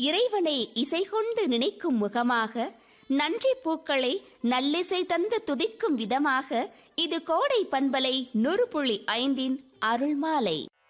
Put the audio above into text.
இறைவனை இசை கொண்டு நினைக்கும் முகமாக, நன்றி பூக்களை நல்லிசை தந்து துதிக்கும் விதமாக இது கோடை பண்பலை 100.5 அருள்மாலை.